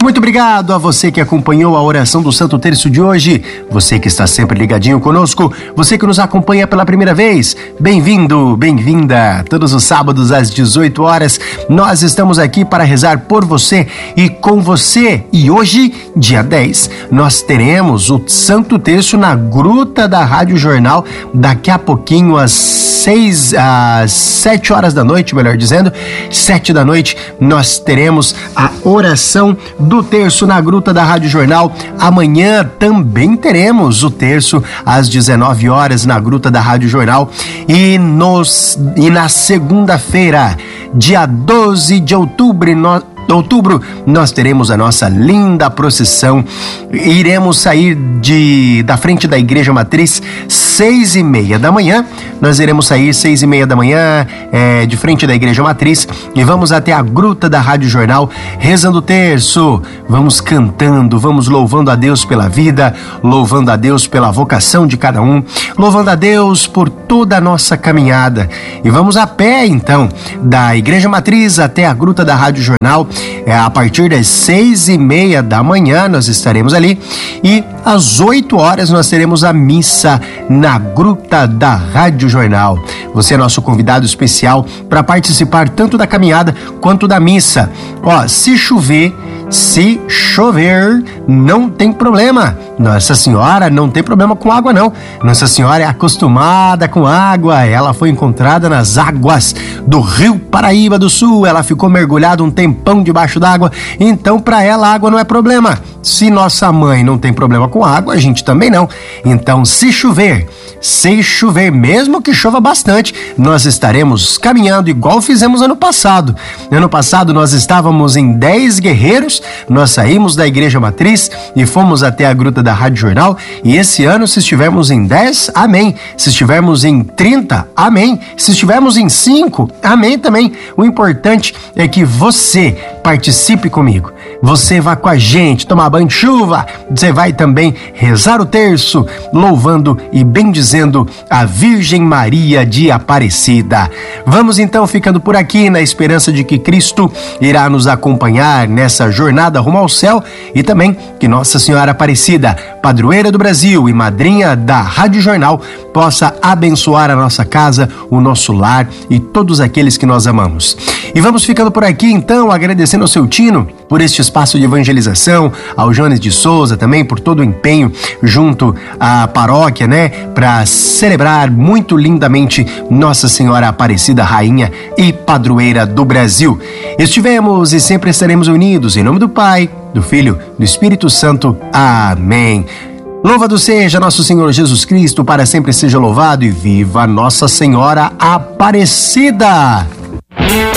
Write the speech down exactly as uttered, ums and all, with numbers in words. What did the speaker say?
Muito obrigado a você que acompanhou a oração do Santo Terço de hoje, você que está sempre ligadinho conosco, você que nos acompanha pela primeira vez, bem-vindo, bem-vinda. Todos os sábados às dezoito horas, nós estamos aqui para rezar por você e com você. E hoje, dia dez, nós teremos o Santo Terço na Gruta da Rádio Jornal, daqui a pouquinho às seis, às sete horas da noite, melhor dizendo, sete da noite, nós teremos a oração do terço na Gruta da Rádio Jornal. Amanhã também teremos o terço às dezenove horas na Gruta da Rádio Jornal. E, nos, e na segunda-feira, dia doze de outubro, nós outubro, nós teremos a nossa linda procissão. Iremos sair de, da frente da Igreja Matriz seis e meia da manhã. Nós iremos sair seis e meia da manhã é, de frente da Igreja Matriz e vamos até a Gruta da Rádio Jornal rezando o terço. Vamos cantando, vamos louvando a Deus pela vida, louvando a Deus pela vocação de cada um, louvando a Deus por toda a nossa caminhada. E vamos a pé então da Igreja Matriz até a Gruta da Rádio Jornal. É, a partir das seis e meia da manhã nós estaremos ali e às oito horas nós teremos a missa na Gruta da Rádio Jornal. Você é nosso convidado especial para participar tanto da caminhada quanto da missa. Ó, se chover, se chover, não tem problema. Nossa Senhora não tem problema com água, não. Nossa Senhora é acostumada com água. Ela foi encontrada nas águas do Rio Paraíba do Sul. Ela ficou mergulhada um tempão debaixo d'água. Então, para ela, a água não é problema. Se nossa mãe não tem problema com água, a gente também não. Então, se chover, se chover, mesmo que chova bastante, nós estaremos caminhando igual fizemos ano passado. Ano passado, nós estávamos em dez guerreiros. Nós saímos da Igreja Matriz e fomos até a Gruta da Rádio Jornal. E esse ano, se estivermos em dez, amém. Se estivermos em trinta, amém. Se estivermos em cinco, amém também. O importante é que você participe comigo. Você vá com a gente tomar banho de chuva. Você vai também rezar o terço, louvando e bendizendo a Virgem Maria de Aparecida. Vamos então ficando por aqui na esperança de que Cristo irá nos acompanhar nessa jornada rumo ao céu e também que Nossa Senhora Aparecida, padroeira do Brasil e madrinha da Rádio Jornal, possa abençoar a nossa casa, o nosso lar e todos aqueles que nós amamos. E vamos ficando por aqui então, agradecendo ao seu Tino por este espaço de evangelização, ao Jones de Souza também por todo o empenho junto à paróquia, né, para celebrar muito lindamente Nossa Senhora Aparecida, rainha e padroeira do Brasil. Estivemos e sempre estaremos unidos em nome do Pai, do Filho, do Espírito Santo. Amém. Louvado seja nosso Senhor Jesus Cristo, para sempre seja louvado e viva Nossa Senhora Aparecida.